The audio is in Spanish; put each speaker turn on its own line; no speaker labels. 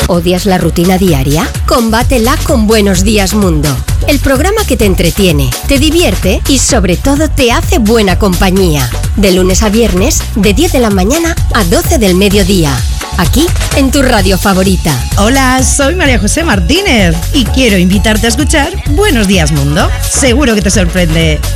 ¿Odias la rutina diaria? Combátela con Buenos Días Mundo. El programa que te entretiene, te divierte y sobre todo te hace buena compañía. De lunes a viernes, de 10 de la mañana a 12 del mediodía. Aquí, en tu radio favorita.
Hola, soy María José Martínez y quiero invitarte a escuchar Buenos Días Mundo. Seguro que te sorprende.